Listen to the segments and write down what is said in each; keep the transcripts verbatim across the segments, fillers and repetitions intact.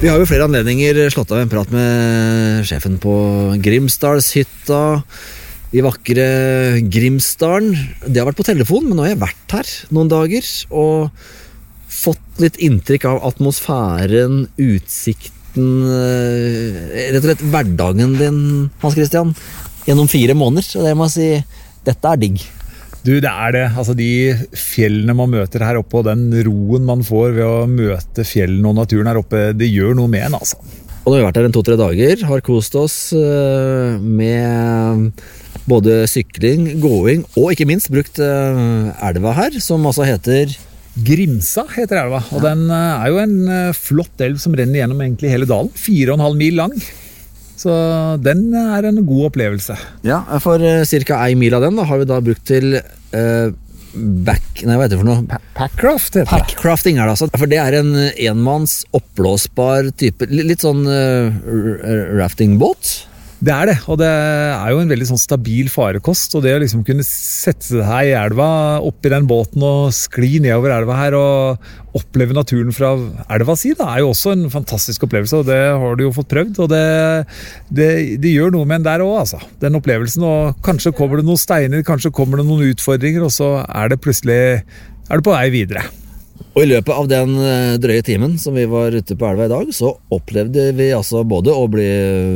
Vi har jo flere anledninger slått av en prat med sjefen på Grimsdalshytta i vakre Grimsdalen. Det har vært på telefon, men nå har jeg vært her noen dager og fått litt inntrykk av atmosfæren, utsikten, rett og slett hverdagen din, Hans Christian, gjennom fire måneder. Og det må jeg si, dette er digg. Du, det er det. Altså de fjellene man møter her oppe, og den roen man får ved å møte fjellene og naturen her oppe, det gjør noe med en, altså. Og nå har vi vært her en to-tre dager, har kost oss med både sykling, gåing, og ikke minst brukt elva her, som altså heter... Grimsa heter elva, og ja. Den er jo en flott elv som renner gjennom egentlig hele dalen, fire og en halv mil lang. Så den er en god opplevelse. Ja, for cirka en mil av den da, har vi da brukt til uh, back... Nei, hva heter det for noe? Packcraft heter det. Packcrafting er det altså. For det er en enmanns oppblåsbar type, litt sånn uh, raftingbåt. Det er det, og det er jo en veldig sånn stabil farekost, og det å liksom kunne sette seg her i elva, oppi den båten og skli nedover elva her og oppleve naturen fra elva si, da, er jo også en fantastisk opplevelse, og det har du jo fått prøvd, og det, det, det gjør noe med en der også, altså, den opplevelsen, og kanskje kommer det noen steiner, kanskje kommer det noen utfordringer, og så er det plutselig, er du på vei videre. Og i løpet av den drøye timen som vi var ute på elva i dag, så opplevde vi altså både å bli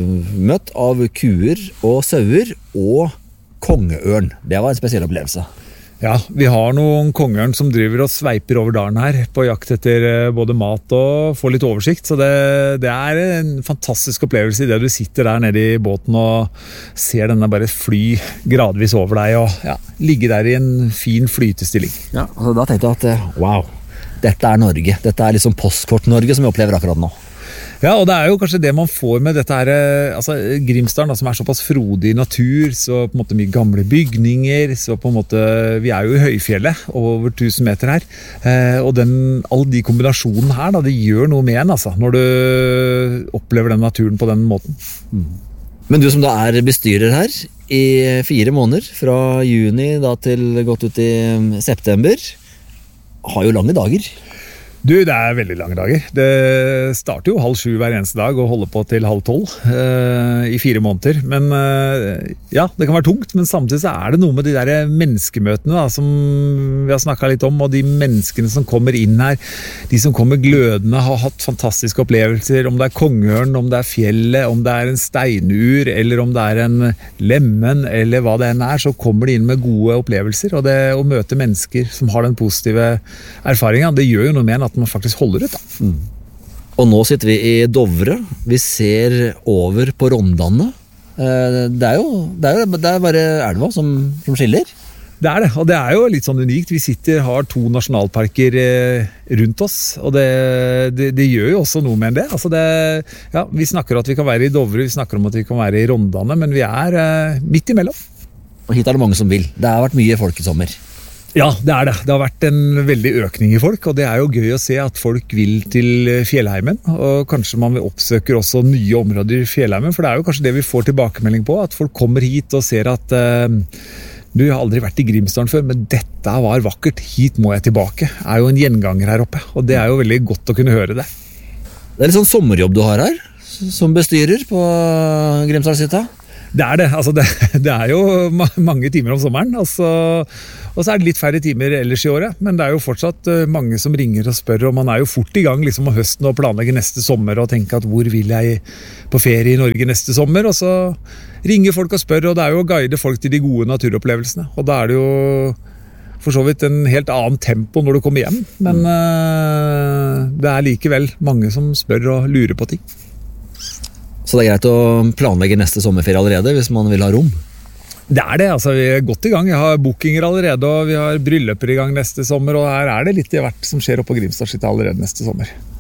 møtt av kuer og sauer og kongeørn. Det var en spesiell opplevelse. Ja, vi har noen kongeørn som driver og sveiper over dalen her på jakt etter både mat og få litt oversikt, så det, det er en fantastisk opplevelse i det du sitter der nede i båten og ser denne bare fly gradvis over deg og ja, ligge der i en fin flytestilling. Ja, altså da tenkte jeg at wow, dette er Norge. Dette er liksom postkort-Norge som vi opplever akkurat nå. Ja, og det er jo kanskje det man får med dette her, altså Grimsdalen, som er såpass frodig natur, så på en måte mye gamle bygninger, så på en måte, vi er jo i høyfjellet, over tusen meter her, eh, og den, alle de kombinasjonene her, da, det gjør noe med en, altså, når du opplever den naturen på den måten. Mm. Men du som da er bestyrer her, i fire måneder, fra juni da til godt ut i september, har jo lange dager. Du, det er veldig lange dager. Det starter jo halv sju hver eneste dag og holder på til halv tolv eh, i fire måneder. Men eh, ja, det kan være tungt, men samtidig så er det noe med de der menneskemøtene da, som vi har snakket litt om, og de menneskene som kommer inn her, de som kommer glødende, har hatt fantastiske opplevelser, om det er kongeørn, om det er fjellet, om det er en steinur, eller om det er en lemmen, eller hva det enn er, så kommer de inn med gode opplevelser, og det å møte mennesker som har den positive erfaringen, det gjør jo noe med en at man faktisk holder ut da. Mm. Og nå sitter vi i Dovre. Vi ser over på Rondane. Det er jo, det er jo det er bare elva som, som skiller. Det er det, og det er jo litt sånn unikt. Vi sitter, har to nasjonalparker rundt oss, og det, det, det gjør jo også noe med det. Altså det ja, vi snakker at vi kan være i Dovre, vi snakker om at vi kan være i Rondane, men vi er uh, midt imellom. Og hit er det mange som vil. Det har vært mye folk i sommer. Ja, det er det. Det har vært en veldig økning i folk, og det er jo gøy å se at folk vil til fjellheimen, og kanskje man vil oppsøke også nye områder i fjellheimen, for det er jo kanskje det vi får tilbakemelding på, at folk kommer hit og ser at uh, du har aldri vært i Grimsdalen før, men dette var vakkert, hit må jeg tilbake. Det er jo en gjenganger her oppe, og det er jo veldig godt å kunne høre det. Det er litt sånn sommerjobb du har her, som bestyrer på Grimsdalshytta. Det er det, altså det, det er jo mange timer om sommeren, altså, og så er det litt færre timer ellers i året, men det er jo fortsatt mange som ringer og spør, og man er jo fort i gang liksom om høsten og planlegger neste sommer og tenker at hvor vil jeg på ferie i Norge neste sommer, og så ringer folk og spør, og det er jo å guide folk til de gode naturopplevelsene, og da er det jo for så vidt en helt annen tempo når du kommer hjem, men mm. uh, det er likevel mange som spør og lurer på ting. Så det er greit å planlegge neste sommerferie allerede, hvis man vil ha rom? Det er det, altså vi er godt i gang. Jeg har bookinger allerede, og vi har brylluper i gang neste sommer, og her er det litt i hvert som skjer oppe på Grimsdalshytta allerede neste sommer.